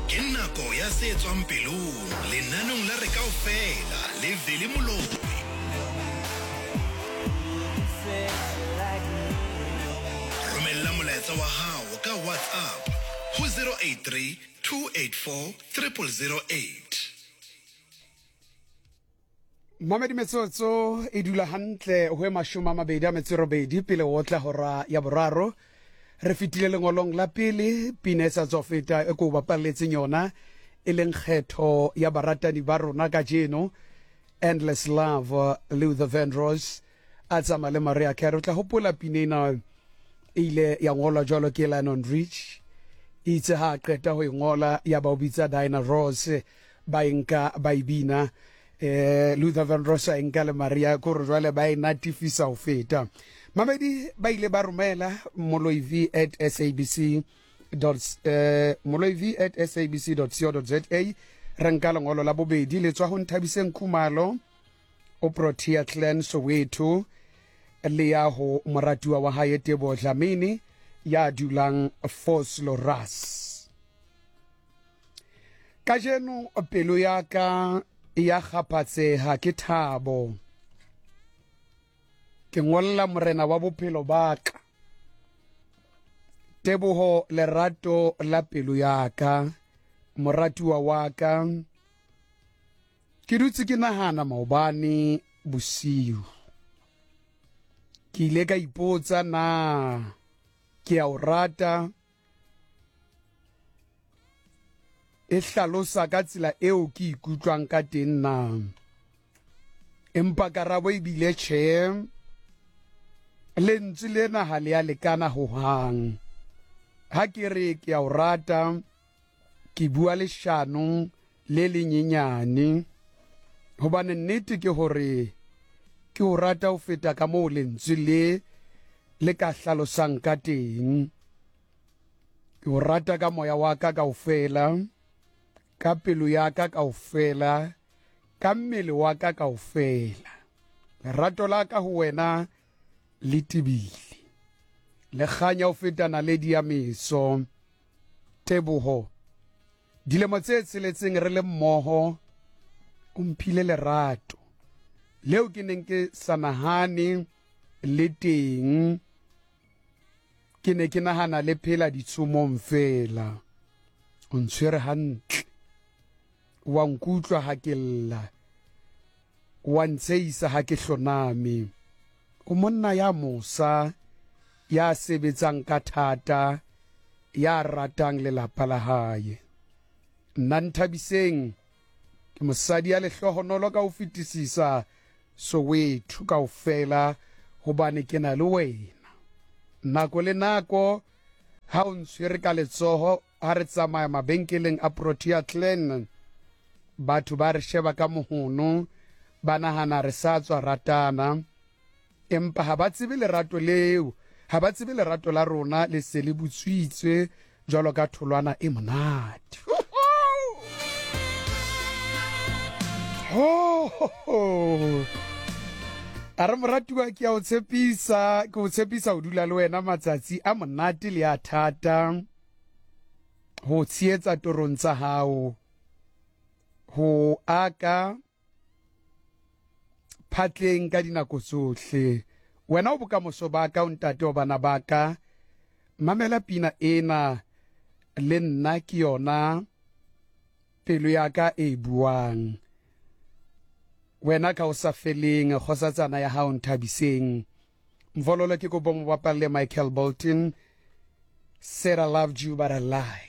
ke nako ya se tswang pelong lenanong la re kaofela le Veli Moloi. Romela molaetsa wa hao ka WhatsApp ho 083 284 0008. Mamedi metsotso e dula hantle ho e mashome a mabedi a metso e robedi pele ho tla hora ya boraro. Re fitile lengolong la pele Pinesa Tsofeta e ko bapalletseng yona e leng kgetho ya baratani ba rona ka jeno Endless Love Luther Vandross a tsama le Maria Carey. Tla hopola pinena ile ya ngola jwalo ke Lionel Rich itse ha qeta ho ngola ya ba bitsa Diana Ross ba inka ba ibina Luther Vandross a inka le Maria ko re jwale ba inatifisa ho feta. Mamedi ba ile ba romela moloiv@sabc.co.za re nka lengolo la bobedi le tswa ho Nthabiseng Khumalo o Protea Clan Soweto le ya ho moratiwa wa hae Tebo Dlamini ya dulang Vosloorus. Kajeno pelo ya ka ya kgaphatseha ke thabo ke ngolla morena wa bophelo ba ka Teboho lerato la pelo ya ka moratiwa wa ka ke dutse ke nahana maobane bosiu ke ile ka ipotsa na ke a o rata e hlalosa ka tsela eo ke ikutlwang ka teng na empa karabo e bile tjhe lentswe lena ha le a lekana ho hang ha ke re ke a o rata ke bua leshano le lenyenyane hobane nnete ke hore ke o rata ho feta ka moo lentswe le ka hlalosang ka teng ke o rata ka moya wa ka kaofela ka pelo ya ka kaofela ka mmele wa ka kaofela lerato la ka ho wena le tibile le kganya ho fetana le diameso Teboho dilemo tse tsheletseng re le mmoho o mphile lerato leo ke neng ke sanahane le teng ke ne ke nahana le phela ditshomong fela o ntshwere hantle wa nkutlwa ha ke lla wa ntseisa ha ke hloname o monna ya mosa ya sebetsang ka thata ya ratang lelapa la hae nna Nthabiseng ke mosadi ya lehlohonolo ka ho fetisisa Soweto kaofela hobane ke na le wena nako le nako ha o ntshwere ka letsoho ha re tsamaya mabenkeleng a Protea Clan batho ba re sheba ka mohono ba nahana re sa tswa ratana empa ha ba tsebe lerato leo ha ba tsebe lerato la rona le se le butswitswe jwalo ka tholwana e monate a re moratiwa ke a o tshepisa ke o tshepisa ho dula le wena matsatsi a monate le a thata ho tsietsa torong tsa hao ho aka phatleng ka dinako tsohle wena o bokamoso ba ka o ntate wa bana ba ka mamela pina ena le nna ke yona pelo ya ka e buang wena ka o sa feleng kgosatsana ya hao Nthabiseng mvololo ke go bomo bapalle Michael Bolton said I loved you but I lied